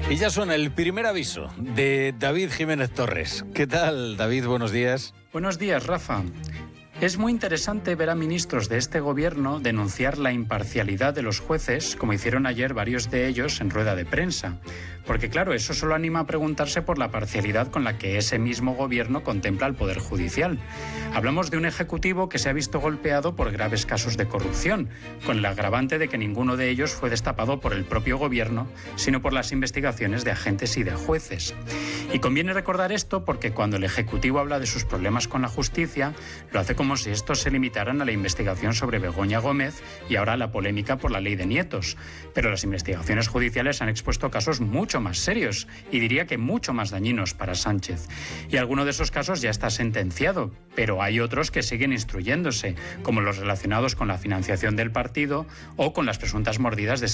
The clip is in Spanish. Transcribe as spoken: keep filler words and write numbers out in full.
Y ya suena el primer aviso de David Jiménez Torres. ¿Qué tal, David? Buenos días. Buenos días, Rafa. Es muy interesante ver a ministros de este gobierno denunciar la imparcialidad de los jueces, como hicieron ayer varios de ellos en rueda de prensa. Porque claro, eso solo anima a preguntarse por la parcialidad con la que ese mismo gobierno contempla al Poder Judicial. Hablamos de un ejecutivo que se ha visto golpeado por graves casos de corrupción, con el agravante de que ninguno de ellos fue destapado por el propio gobierno, sino por las investigaciones de agentes y de jueces. Y conviene recordar esto porque cuando el Ejecutivo habla de sus problemas con la justicia, lo hace como si estos se limitaran a la investigación sobre Begoña Gómez y ahora a la polémica por la ley de nietos. Pero las investigaciones judiciales han expuesto casos mucho más serios y diría que mucho más dañinos para Sánchez. Y alguno de esos casos ya está sentenciado, pero hay otros que siguen instruyéndose, como los relacionados con la financiación del partido o con las presuntas mordidas de